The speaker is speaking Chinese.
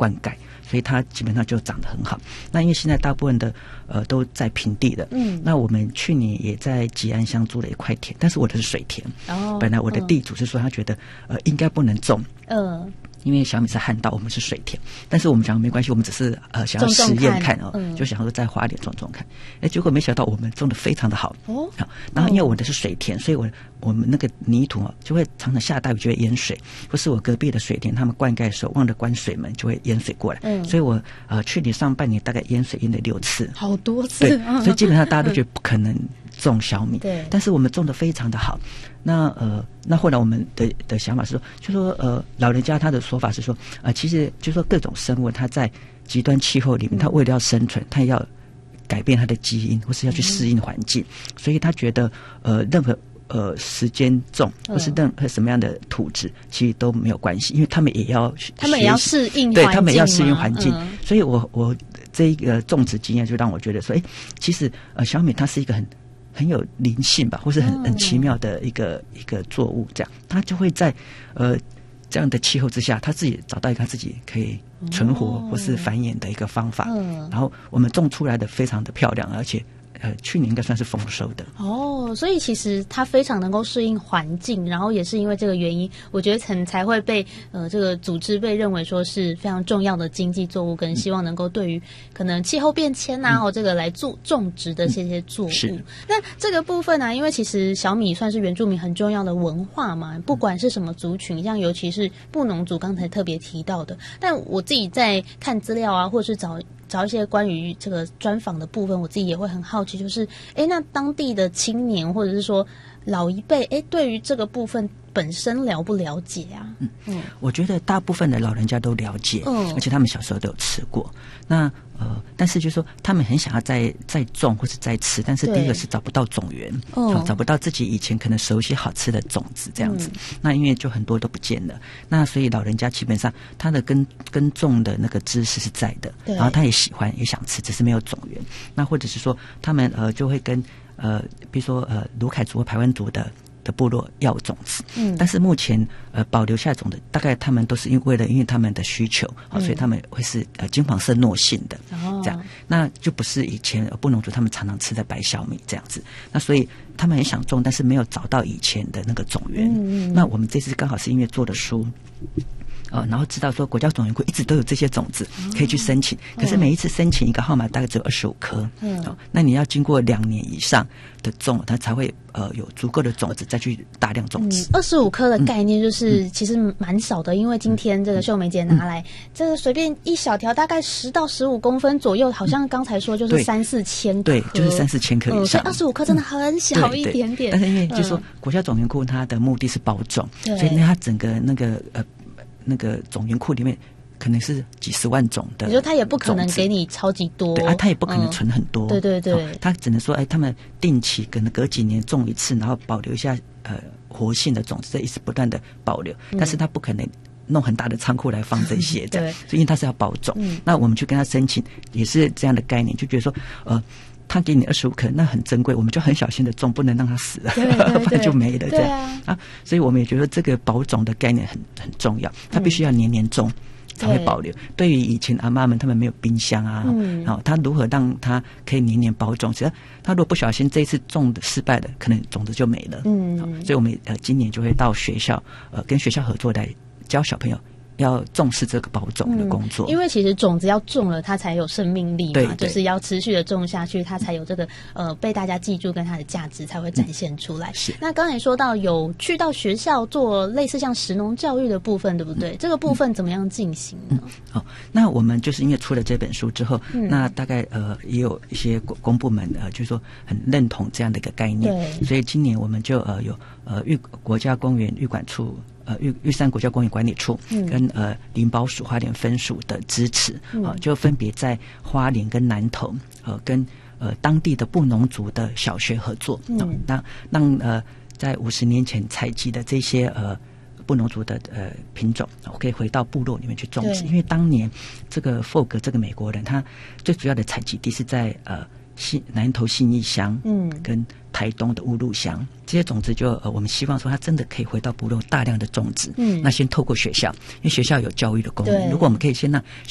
灌溉，所以它基本上就长得很好。那因为现在大部分的都在平地的，那我们去年也在吉安乡租了一块田，但是我的是水田，本来我的地主是说他觉得应该不能种，因为小米是旱稻，我们是水田，但是我们讲没关系，我们只是想要实验看就想说再花点种种看，结果没想到我们种的非常的好然后因为我的是水田，所以我们那个泥土就会常常下大雨就会淹水，或是我隔壁的水田他们灌溉的时候忘了关水门就会淹水过来，所以我去年上半年大概淹水淹了6次， 好多次， 对，所以基本上大家都觉得不可能种小米，对，但是我们种的非常的好。那后来我们的想法是说，就说老人家他的说法是说，其实就说各种生物它在极端气候里面，它为了要生存，它要改变它的基因，或是要去适应环境，所以他觉得任何时间种或是任何什么样的土质其实都没有关系，因为他们也要适应环境， 对，他们也要适应环境，所以我这一个种植经验就让我觉得说，其实小米它是一个很有灵性吧，或是很奇妙的一个作物，这样它就会在这样的气候之下，它自己找到一个它自己可以存活或是繁衍的一个方法，然后我们种出来的非常的漂亮，而且去年应该算是丰收的所以其实它非常能够适应环境，然后也是因为这个原因，我觉得才会被这个组织被认为说是非常重要的经济作物，跟希望能够对于可能气候变迁这个来种植的这些作物。那这个部分因为其实小米算是原住民很重要的文化嘛，不管是什么族群，像尤其是布农族刚才特别提到的，但我自己在看资料或者是找一些关于这个专访的部分，我自己也会很好奇，就是那当地的青年或者是说老一辈对于这个部分本身了不了解啊？ 我觉得大部分的老人家都了解，而且他们小时候都有吃过。那但是就是说他们很想要再种或是再吃，但是第一个是找不到种源，找不到自己以前可能熟悉好吃的种子这样子。那因为就很多都不见了，那所以老人家基本上他的耕种的那个知识是在的，然后他也喜欢也想吃，只是没有种源。那或者是说他们就会跟比如说卢凯族或排湾族的部落要种子，但是目前保留下来种的大概他们都是因为他们的需求，所以他们会是金黄色糯性的，这样，那就不是以前布农族他们常常吃的白小米这样子。那所以他们很想种，但是没有找到以前的那个种源。那我们这次刚好是因为做的书。然后知道说国家种源库一直都有这些种子可以去申请，可是每一次申请一个号码大概只有25颗，那你要经过2年以上的种，它才会有足够的种子再去大量种植。 25颗的概念就是其实蛮少的，因为今天这个秀梅姐拿来这个随便一小条大概10到15公分左右，好像刚才说就是3-4千颗， 对，就是3-4千颗以上。 25颗真的很小一点点， 但是因为就是说国家种源库它的目的是保种，所以它整个那个种源库里面可能是几十万种的， 你说他也不可能给你超级多， 对他也不可能存很多， 对， 他只能说他们定期可能隔几年种一次，然后保留一下活性的种子，这一直不断的保留，但是他不可能弄很大的仓库来放这些这样，所以他是要保种。那我们去跟他申请也是这样的概念，就觉得说他给你25颗，那很珍贵，我们就很小心的种，不能让它死了，不然就没了这样所以我们也觉得这个保种的概念很重要，它必须要年年种才会保留。对于以前阿嬷们他们没有冰箱他如何让它可以年年保种？只要他如果不小心这一次种的失败了，可能种子就没了。所以我们今年就会到学校跟学校合作来教小朋友要重视这个保种的工作， 因为其实种子要种了，它才有生命力嘛， 对， 就是要持续的种下去，它才有这个被大家记住，跟它的价值才会展现出来。那刚才说到有去到学校做类似像食农教育的部分，对不对？这个部分怎么样进行呢？ 那我们就是因为出了这本书之后，那大概也有一些公部门就是说很认同这样的一个概念，所以今年我们就有国家公园育管处。玉山国家公园管理处跟林保署花莲分署的支持，就分别在花莲跟南投跟当地的布农族的小学合作，让在50年前采集的这些布农族的品种可以回到部落里面去种植，因为当年这个Fogg这个美国人他最主要的采集地是在南投信义乡跟台东的乌鹿乡，这些种子就我们希望说它真的可以回到部落大量的种植，那先透过学校，因为学校有教育的功能，如果我们可以先让